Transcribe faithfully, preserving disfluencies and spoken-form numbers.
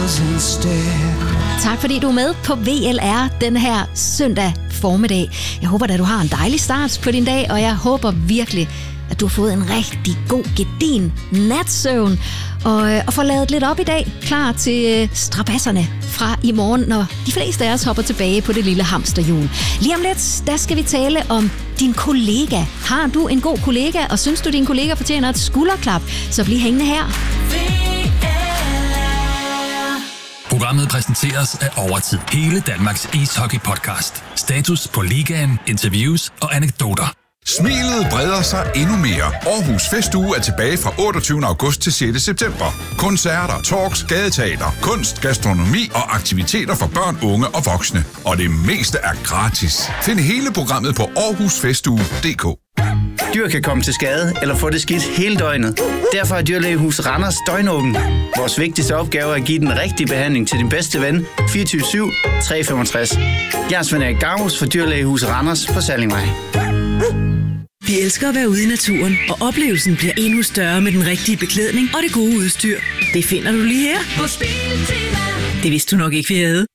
pills instead. Tak fordi du er med på V L R den her søndag formiddag. Jeg håber at du har en dejlig start på din dag, og jeg håber virkelig, at du har fået en rigtig god, gedin natsøvn, og, og får lavet lidt op i dag, klar til strabasserne fra i morgen, når de fleste af os hopper tilbage på det lille hamsterhjul. Lige om lidt, der skal vi tale om din kollega. Har du en god kollega, og synes du, din kollega fortjener et skulderklap, så bliv hængende her. Programmet præsenteres af Overtid. Hele Danmarks ishockey-podcast. Status på ligaen, interviews og anekdoter. Smilet breder sig endnu mere. Aarhus Festuge er tilbage fra otteogtyvende august til sjette september. Koncerter, talks, gadeteater, kunst, gastronomi og aktiviteter for børn, unge og voksne. Og det meste er gratis. Find hele programmet på aarhus festuge punktum d k. Dyr kan komme til skade eller få det skidt hele døgnet. Derfor er Dyrlægehus Randers døgnåben. Vores vigtigste opgave er at give den rigtige behandling til din bedste ven fireogtyve syv tre femogtres. Jeg er Svend Erik Gavus for Dyrlægehus Randers på Sallingvej. Vi elsker at være ude i naturen, og oplevelsen bliver endnu større med den rigtige beklædning og det gode udstyr. Det finder du lige her. Det vidste du nok ikke, vi havde.